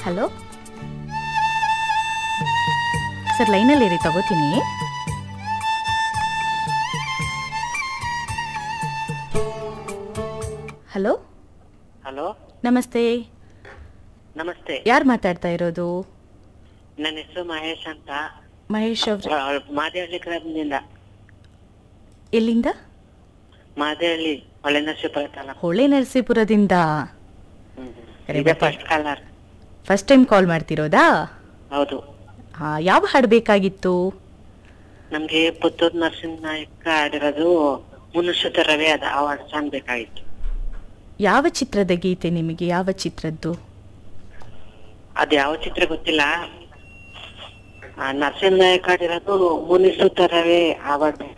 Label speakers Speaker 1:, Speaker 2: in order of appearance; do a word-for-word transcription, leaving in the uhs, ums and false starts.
Speaker 1: Hello sir, ಲೈನಲ್ಲಿ ಇರಿ, ತಗೋತೀನಿ. ಹಲೋ
Speaker 2: ಹಲೋ,
Speaker 1: ನಮಸ್ತೆ.
Speaker 2: ನಮಸ್ತೆ.
Speaker 1: ಯಾರು ಮಾತಾಡ್ತಾ ಇರೋದು?
Speaker 2: ನನ್ನ ಹೆಸರು ಮಹೇಶ್ ಅಂತ.
Speaker 1: ಮಹೇಶ್ ಅವ್ರ
Speaker 2: ಮಾದೇಹಳ್ಳಿ ಕ್ಲಬ್ನಿಂದ.
Speaker 1: ಎಲ್ಲಿಂದ?
Speaker 2: ಮಾದೇಹಳ್ಳಿ, ಹೊಳೆ ನರಸೀಪುರ ತಾಲೂಕು.
Speaker 1: ಹೊಳೆ ನರಸೀಪುರದಿಂದ.
Speaker 2: First collar.
Speaker 1: First time call ಮಾಡ್ತಿರೋದಾ?
Speaker 2: ಹೌದು.
Speaker 1: ಹಾ, ಯಾವ ಹಾಡು ಬೇಕಾಗಿತ್ತು?
Speaker 2: ನಮ್ಗೆ ಪುತ್ತೂರು ನರಸಿಂಹ ನಾಯಕ ಆಡಿರೋದು ಮುನುಷ್ಯತ ರವೆ, ಅದ ಆ ಹಾಡು ಸಾಂಗ್ ಬೇಕಾಗಿತ್ತು.
Speaker 1: ಯಾವ ಚಿತ್ರದ ಗೀತೆ ನಿಮಗೆ? ಯಾವ ಚಿತ್ರದ್ದು?
Speaker 2: ಅದ್ ಯಾವ ಚಿತ್ರ ಗೊತ್ತಿಲ್ಲ. ನರಸಿಂಹ ನಾಯಕ ಆಡಿರೋದು ಮುನಿಸುತ್ತ ರವೆ ಆ ಹಾಡು.